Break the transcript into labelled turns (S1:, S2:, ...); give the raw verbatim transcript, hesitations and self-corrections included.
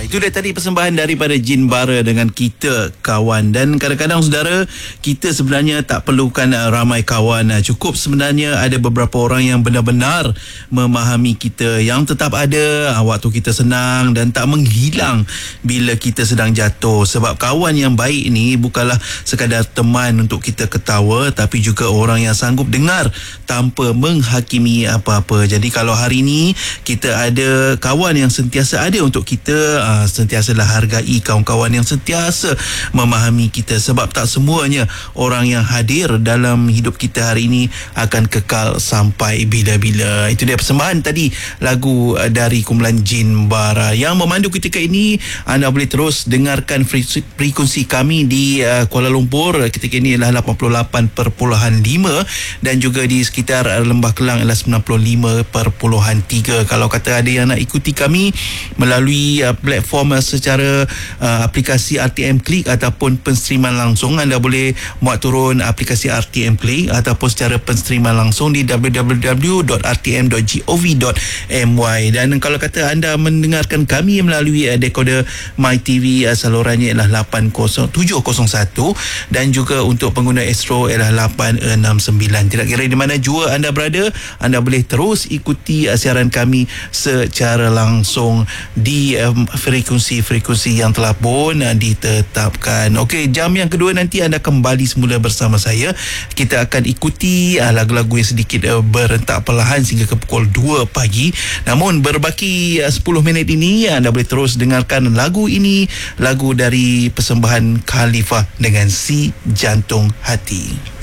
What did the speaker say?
S1: Itu dia tadi persembahan daripada Jin Bara dengan Kita Kawan. Dan kadang-kadang saudara, kita sebenarnya tak perlukan uh, ramai kawan. Uh, cukup sebenarnya ada beberapa orang yang benar-benar memahami kita, yang tetap ada uh, waktu kita senang dan tak menghilang bila kita sedang jatuh. Sebab kawan yang baik ni bukanlah sekadar teman untuk kita ketawa, tapi juga orang yang sanggup dengar tanpa menghakimi apa-apa. Jadi kalau hari ni kita ada kawan yang sentiasa ada untuk kita, uh, sentiasalah hargai kawan-kawan yang sentiasa memahami kita, sebab tak semuanya orang yang hadir dalam hidup kita hari ini akan kekal sampai bila-bila. Itu dia persembahan tadi, lagu uh, dari kumpulan Jin Bara. Yang memandu ketika ini, anda boleh terus dengarkan frekuensi kami di uh, Kuala Lumpur ketika ini adalah lapan puluh lapan perpuluhan lima dan juga di sekitar uh, Lembah Kelang adalah sembilan puluh lima perpuluhan tiga. Kalau kata ada yang nak ikuti kami melalui uh, platform uh, secara uh, aplikasi R T M Click ataupun penstreaman langsung, anda boleh muat turun aplikasi R T M Play ataupun secara penstreaman langsung di w w w dot r t m dot gov dot m y. Dan kalau kata anda mendengarkan kami melalui uh, dekoder MyTV, uh, salurannya ialah lapan kosong tujuh kosong satu dan juga untuk pengguna Astro ialah lapan enam sembilan. Tidak kira di mana jua anda berada, anda boleh terus ikuti uh, siaran kami secara langsung di um, frekuensi-frekuensi yang telah pun uh, ditetapkan. Okey, jam yang kedua nanti anda kembali semula bersama saya. Kita akan ikuti uh, lagu-lagu yang sedikit uh, berentak perlahan sehingga ke pukul dua pagi. Namun berbaki uh, sepuluh minit ini anda boleh terus dengarkan lagu ini, lagu dari persembahan Khalifah dengan Si Jantung Hati.